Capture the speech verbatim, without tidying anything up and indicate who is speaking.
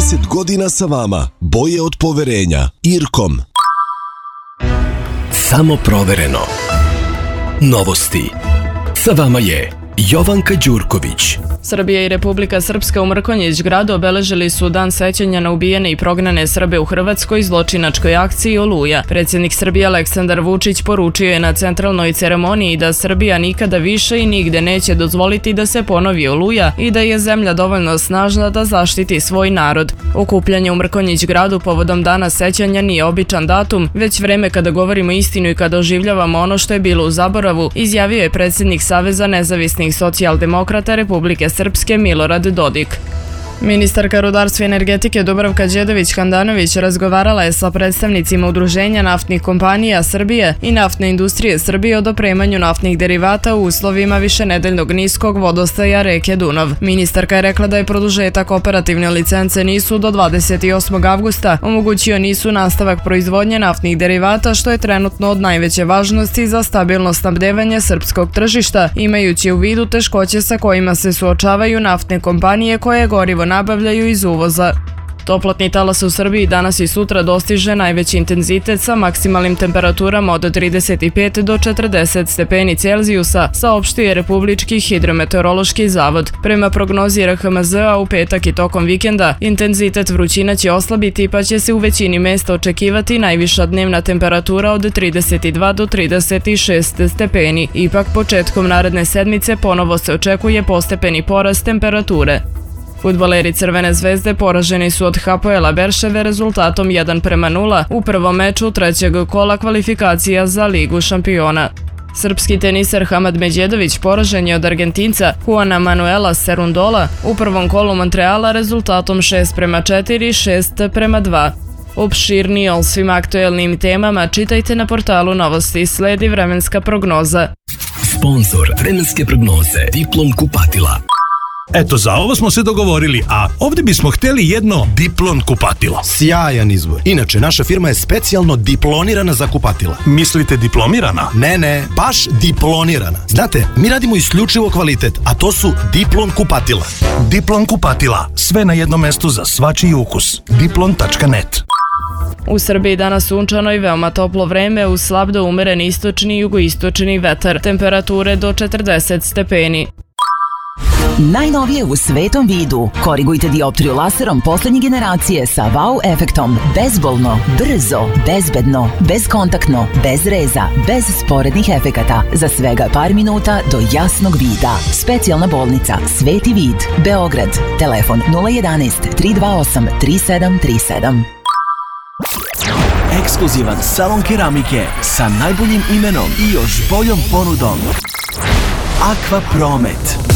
Speaker 1: trideset godina sa vama. Boje od poverenja. Irkom.
Speaker 2: Samo provereno. Novosti. Sa vama je Jovanka Đurković.
Speaker 3: Srbija i Republika Srpska u Mrkonjić gradu obeležili su dan sećanja na ubijene i prognane Srbe u Hrvatskoj zločinačkoj akciji Oluja. Predsjednik Srbije Aleksandar Vučić poručio je na centralnoj ceremoniji da Srbija nikada više i nigde neće dozvoliti da se ponovi Oluja i da je zemlja dovoljno snažna da zaštiti svoj narod. Okupljanje u Mrkonjić gradu povodom dana sećanja nije običan datum, već vreme kada govorimo istinu i kada oživljavamo ono što je bilo u zaboravu, izjavio je predsjednik Saveza nezavisnih socijaldemokrata Republike Srpske Milorad Dodik. Ministarka rudarstva i energetike Dubravka Đedović-Handanović razgovarala je sa predstavnicima Udruženja naftnih kompanija Srbije i naftne industrije Srbije o dopremanju naftnih derivata u uslovima višenedeljnog niskog vodostaja reke Dunav. Ministarka je rekla da je produžetak operativne licence NIS-u do dvadeset osmog avgusta omogućio NIS-u nastavak proizvodnje naftnih derivata, što je trenutno od najveće važnosti za stabilno snabdevanje srpskog tržišta, imajući u vidu teškoće sa kojima se suočavaju naftne kompanije koje gorivo nabavljaju iz uvoza. Toplotni talas u Srbiji danas i sutra dostiže najveći intenzitet sa maksimalnim temperaturama od trideset pet do četrdeset stepeni Celzijusa, saopštio je Republički hidrometeorološki zavod. Prema prognozi R H M Z-a u petak i tokom vikenda intenzitet vrućina će oslabiti pa će se u većini mesta očekivati najviša dnevna temperatura od trideset dva do trideset šest stepeni. Ipak početkom naredne sedmice ponovo se očekuje postepeni porast temperature. Fudbaleri Crvene zvezde poraženi su od Hapoela Berševe rezultatom jedan prema nula u prvom meču trećeg kola kvalifikacija za Ligu šampiona. Srpski teniser Hamad Međedović poražen je od Argentinca Juana Manuela Cerundola u prvom kolu Montreala rezultatom šest prema četiri, šest prema dva. Opširnije o svim aktuelnim temama čitajte na portalu Novosti. Sledi vremenska prognoza.
Speaker 2: Sponzor vremenske prognoze Diplom kupatila.
Speaker 4: Eto, za ovo smo se dogovorili, a ovdje bismo htjeli jedno Diplon kupatilo.
Speaker 5: Sjajan izbor. Inače, naša firma je specijalno diplonirana za kupatila.
Speaker 4: Mislite diplomirana?
Speaker 5: Ne, ne, baš diplonirana. Znate, mi radimo isključivo kvalitet, a to su Diplon kupatila.
Speaker 4: Diplon kupatila. Sve na jednom mestu za svačiji ukus. diplon tačka net.
Speaker 3: U Srbiji danas sunčano i veoma toplo vreme uz slab do umeren istočni i jugoistočni vetar. Temperature do četrdeset stepeni.
Speaker 6: Najnovije u svetom vidu. Korigujte dioptriju laserom poslednje generacije sa wow efektom. Bezbolno, brzo, bezbedno, bezkontaktno, bez reza, bez sporednih efekata. Za svega par minuta do jasnog vida. Specijalna bolnica Sveti vid, Beograd. Telefon nula jedanaest, tri dva osam, tri sedam tri sedam.
Speaker 7: Ekskluzivan salon keramike sa najboljim imenom i još boljom ponudom. Aqua Promet.